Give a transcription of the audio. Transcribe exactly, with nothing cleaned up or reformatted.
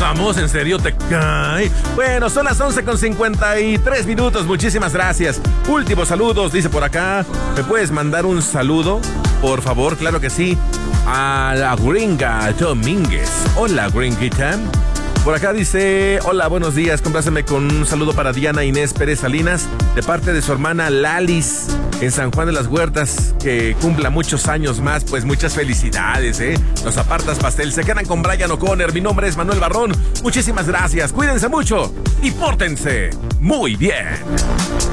vamos, ¿en serio te cae? Bueno, son las once con cincuenta y tres minutos, muchísimas gracias. Últimos saludos, dice por acá. ¿Me puedes mandar un saludo? Por favor, claro que sí. A la gringa Domínguez. Hola, gringuita. Por acá dice, hola, buenos días, compláceme con un saludo para Diana Inés Pérez Salinas, de parte de su hermana Lalis, en San Juan de las Huertas, que cumpla muchos años más, pues muchas felicidades, ¿eh? Los apartas pastel, se quedan con Brian O'Connor, mi nombre es Manuel Barrón, muchísimas gracias, cuídense mucho y pórtense muy bien.